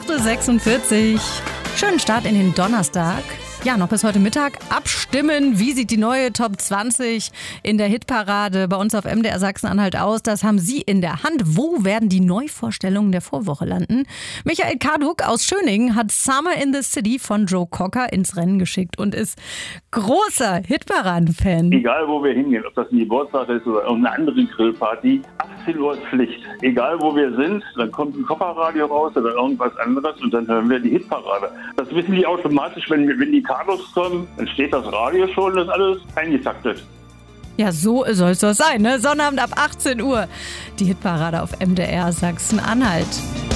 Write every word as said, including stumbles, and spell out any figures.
acht Uhr sechsundvierzig. Schönen Start in den Donnerstag. Ja, noch bis heute Mittag abstimmen. Wie sieht die neue Top zwanzig in der Hitparade bei uns auf M D R Sachsen-Anhalt aus? Das haben Sie in der Hand. Wo werden die Neuvorstellungen der Vorwoche landen? Michael Karduk aus Schöningen hat Summer in the City von Joe Cocker ins Rennen geschickt und ist großer Hitparaden-Fan. Egal, wo wir hingehen, ob das ein Geburtstag ist oder irgendeine andere Grillparty, achtzehn Uhr ist Pflicht. Egal, wo wir sind, dann kommt ein Kofferradio raus oder irgendwas anderes und dann hören wir die Hitparade. Das wissen die automatisch, wenn, wenn die Kados kommen, dann steht das Radio schon, das ist alles eingetaktet. Ja, so soll es doch sein, ne? Sonnabend ab achtzehn Uhr. Die Hitparade auf M D R Sachsen-Anhalt.